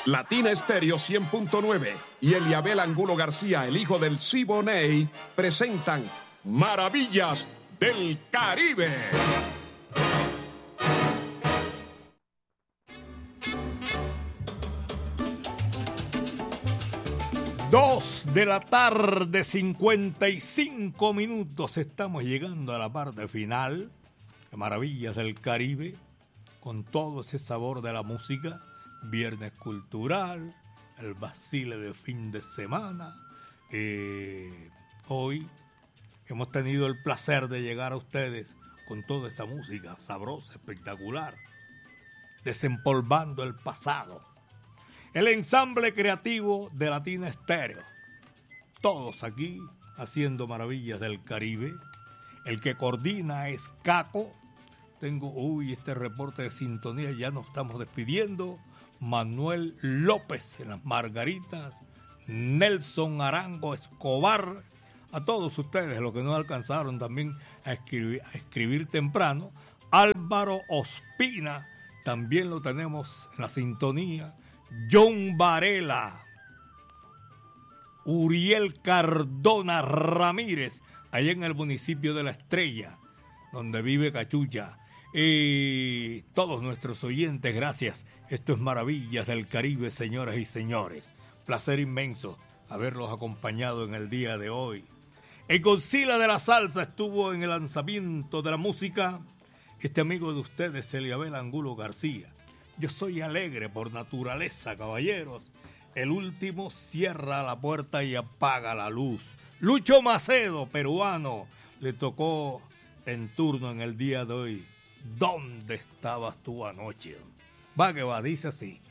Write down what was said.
Latina Estéreo 100.9 y Eliabel Angulo García, el hijo del Siboney, presentan Maravillas del Caribe. 2:55 p.m. Estamos llegando a la parte final de Maravillas del Caribe, con todo ese sabor de la música. Viernes cultural, el vacile de fin de semana. Hoy hemos tenido el placer de llegar a ustedes con toda esta música sabrosa, espectacular, desempolvando el pasado. El ensamble creativo de Latina Estéreo. Todos aquí haciendo Maravillas del Caribe. El que coordina es Caco. Tengo, este reporte de sintonía, ya nos estamos despidiendo. Manuel López en las Margaritas. Nelson Arango Escobar. A todos ustedes, los que no alcanzaron también a escribir temprano. Álvaro Ospina, también lo tenemos en la sintonía. John Varela, Uriel Cardona Ramírez, allá en el municipio de La Estrella, donde vive Cachucha. Y todos nuestros oyentes, gracias. Esto es Maravillas del Caribe, señoras y señores. Placer inmenso haberlos acompañado en el día de hoy. El Godzilla de la salsa estuvo en el lanzamiento de la música. Este amigo de ustedes, Eliabel Angulo García. Yo soy alegre por naturaleza, caballeros. El último cierra la puerta y apaga la luz. Lucho Macedo, peruano, le tocó en turno en el día de hoy. ¿Dónde estabas tú anoche? Va que va, dice así.